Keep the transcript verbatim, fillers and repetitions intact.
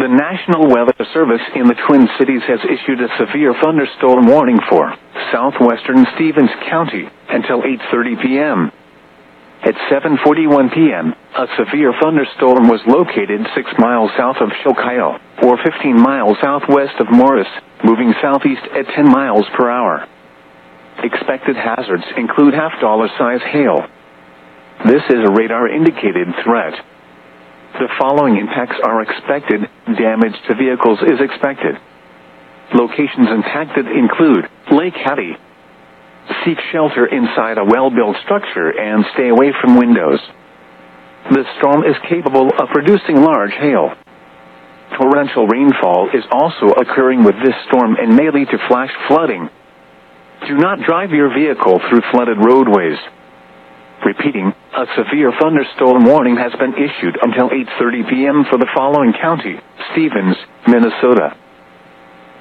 The National Weather Service in the Twin Cities has issued a severe thunderstorm warning for southwestern Stevens County until eight thirty p.m. At seven forty-one p.m., a severe thunderstorm was located six miles south of Chilcayo, or fifteen miles southwest of Morris, moving southeast at ten miles per hour. Expected hazards include half-dollar size hail. This is a radar-indicated threat. The following impacts are expected. Damage to vehicles is expected. Locations impacted include Lake Hattie. Seek shelter inside a well-built structure and stay away from windows. The storm is capable of producing large hail. Torrential rainfall is also occurring with this storm and may lead to flash flooding. Do not drive your vehicle through flooded roadways. Repeating, a severe thunderstorm warning has been issued until eight thirty p.m. for the following county: Stevens, Minnesota.